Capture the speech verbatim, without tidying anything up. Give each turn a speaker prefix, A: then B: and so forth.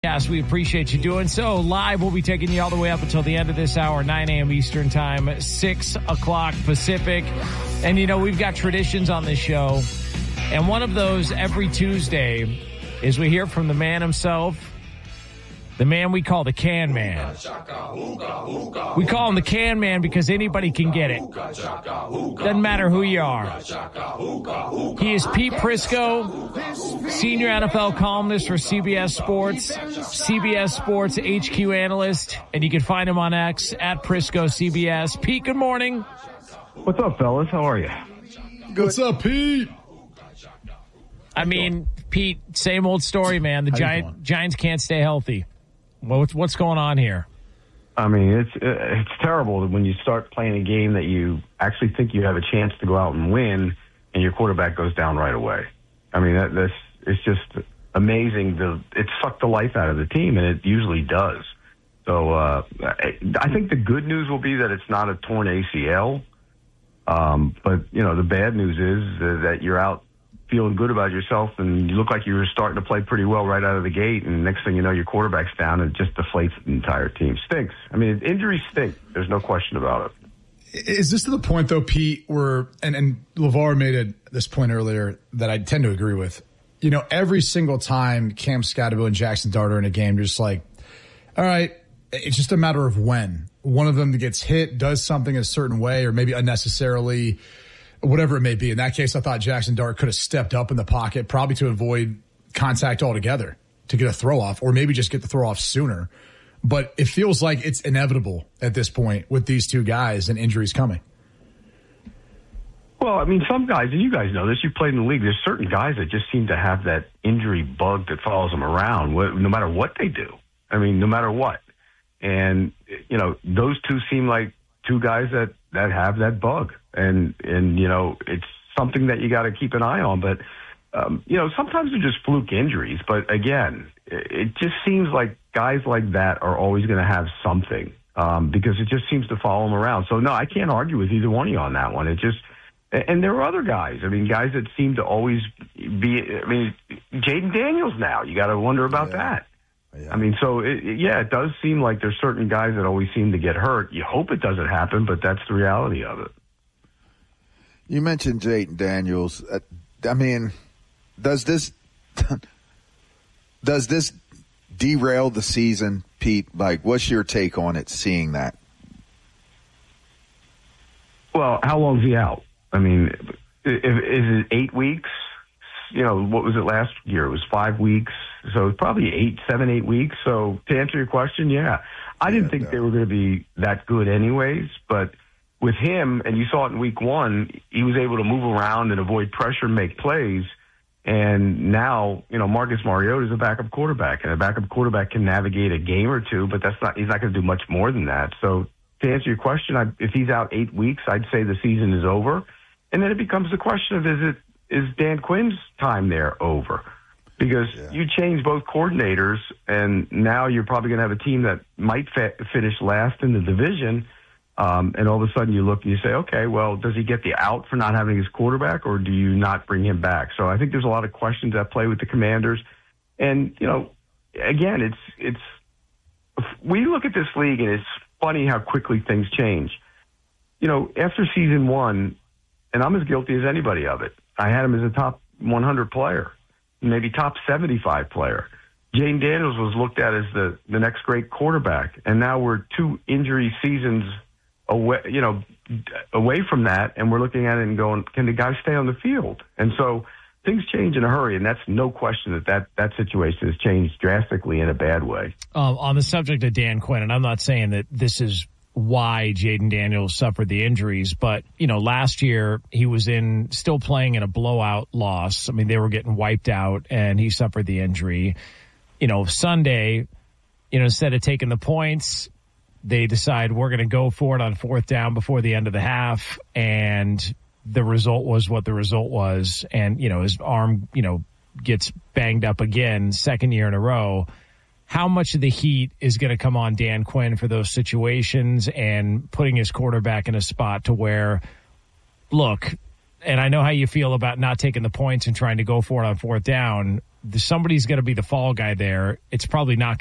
A: Yes, we appreciate you doing so. Live, we'll be taking you all the way up until the end of this hour, nine a.m. Eastern Time, six o'clock Pacific. And, you know, we've got traditions on this show. And one of those every Tuesday is we hear from the man himself, the man we call the Can Man. We call him the Can Man because anybody can get it. Doesn't matter who you are. He is Pete Prisco, senior N F L columnist for C B S Sports, C B S Sports H Q analyst, and you can find him on X at Prisco C B S. Pete, good morning.
B: What's up, fellas? How are you?
C: Good. What's up, Pete?
A: I mean, Pete, same old story, man. The Giant, Giants can't stay healthy. What's what's going on here?
B: I mean, it's it's terrible when you start playing a game that you actually think you have a chance to go out and win, and your quarterback goes down right away. I mean, that, that's it's just amazing. The it sucked the life out of the team, and it usually does. So uh, I, I think the good news will be that it's not a torn A C L. Um, but you know, the bad news is that you're out feeling good about yourself, and you look like you were starting to play pretty well right out of the gate, and next thing you know, your quarterback's down, and it just deflates the entire team. Stinks. I mean, injuries stink. There's no question about it.
C: Is this to the point, though, Pete, where, and, and LeVar made it, this point earlier that I tend to agree with, you know, every single time Cam Scottaboo and Jackson Dart are in a game, you're just like, all right, it's just a matter of when. One of them gets hit, does something a certain way, or maybe unnecessarily, whatever it may be. In that case, I thought Jackson Dart could have stepped up in the pocket, probably to avoid contact altogether, to get a throw off, or maybe just get the throw off sooner. But it feels like it's inevitable at this point with these two guys and injuries coming.
B: Well, I mean, some guys, and you guys know this, you played in the league, there's certain guys that just seem to have that injury bug that follows them around, no matter what they do. I mean, no matter what. And, you know, those two seem like two guys that, that have that bug. And, and, you know, it's something that you got to keep an eye on. But, um, you know, sometimes they're just fluke injuries. But, again, it just seems like guys like that are always going to have something um, because it just seems to follow them around. So, no, I can't argue with either one of you on that one. It just – and there are other guys. I mean, guys that seem to always be – I mean, Jaden Daniels now. You got to wonder about yeah. that. Yeah. I mean, so, it, yeah, it does seem like there's certain guys that always seem to get hurt. You hope it doesn't happen, but that's the reality of it.
D: You mentioned Jaden Daniels. Uh, I mean, does this does this derail the season, Pete? Like, what's your take on it, seeing that?
B: Well, how long is he out? I mean, if, is it eight weeks? You know, what was it last year? It was five weeks. So it's probably eight, seven, eight weeks. So to answer your question, yeah. I didn't yeah, think no. they were going to be that good anyways, but with him, and you saw it in week one, he was able to move around and avoid pressure and make plays. And now, you know, Marcus Mariota is a backup quarterback, and a backup quarterback can navigate a game or two, but that's not, he's not going to do much more than that. So to answer your question, I, if he's out eight weeks, I'd say the season is over. And then it becomes the question of, is it, is Dan Quinn's time there over? Because yeah. you change both coordinators, and now you're probably going to have a team that might fa- finish last in the division. Um, and all of a sudden you look and you say, okay, well, does he get the out for not having his quarterback, or do you not bring him back? So I think there's a lot of questions at play with the Commanders. And, you know, again, it's, it's, we look at this league and it's funny how quickly things change. You know, after season one, and I'm as guilty as anybody of it, I had him as a top one hundred player, maybe top seventy-five player. Jaden Daniels was looked at as the, the next great quarterback. And now we're two injury seasons away, you know, away from that, and we're looking at it and going, can the guy stay on the field? And so things change in a hurry, and that's no question that that, that situation has changed drastically in a bad way.
A: Um, on the subject of Dan Quinn, and I'm not saying that this is why Jaden Daniels suffered the injuries, but, you know, last year he was in still playing in a blowout loss. I mean, they were getting wiped out, and he suffered the injury. You know, Sunday, you know, instead of taking the points, they decide we're going to go for it on fourth down before the end of the half, and the result was what the result was. And, you know, his arm, you know, gets banged up again, second year in a row. How much of the heat is going to come on Dan Quinn for those situations and putting his quarterback in a spot to where, look, and I know how you feel about not taking the points and trying to go for it on fourth down, somebody's going to be the fall guy there. It's probably not